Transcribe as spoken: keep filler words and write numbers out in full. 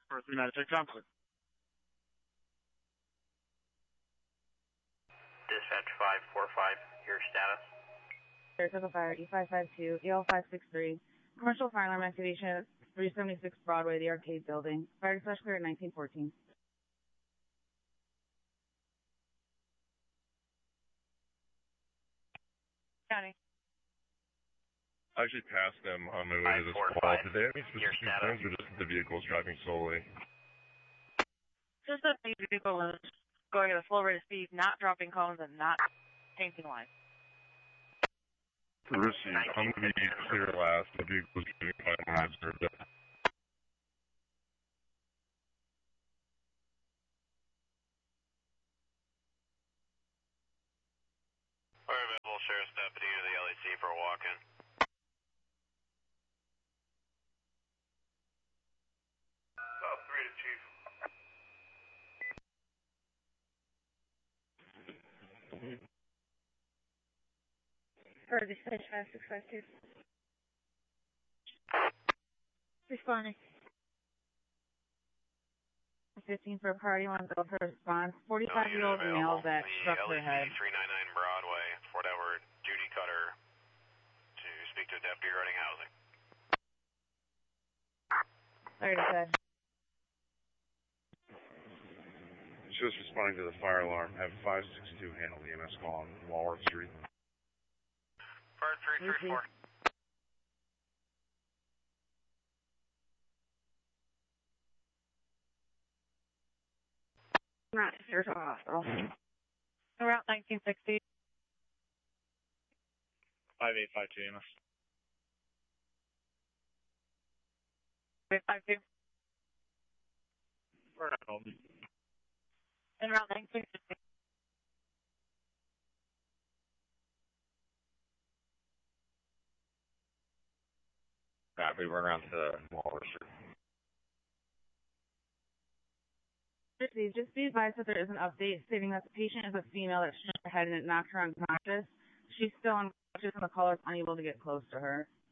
four three nine six Johnson. Dispatch five four five, your status? Saratoga Fire, E five five two, E L five six three. Commercial fire alarm activation at three seventy-six Broadway, the Arcade Building. Fire dispatch clear at nineteen fourteen. County. I actually passed them on my way to this call. Did they have any specific concerns or just the vehicles driving slowly? Just that the vehicle was going at a slow rate of speed, not dropping cones and not painting lines. Received. I'm going to be clear last. The vehicle was driving fine when I observed it. We're available, Sheriff's Deputy to the L A C for a walk-in. South three to Chief. For dispatch five six five two. Responding. fifteen for a party, one bill for response. forty-five-year-old male that struck her head. three ninety-nine Broadway, Fort Edward, Judy Cutter, to speak to a deputy running housing. Sorry to say. Just responding to the fire alarm. Have five six two handle the E M S call on Walworth Street. Fire three three four. Right, Saratoga Hospital. Route nineteen sixty. five eight five two E M S. five five two. We're not home. And route nineteen sixty. Right, we run around to Walworth Street. Just be advised that there is an update stating that the patient is a female that struck her head and it knocked her unconscious. She's still unconscious and the caller is unable to get close to her.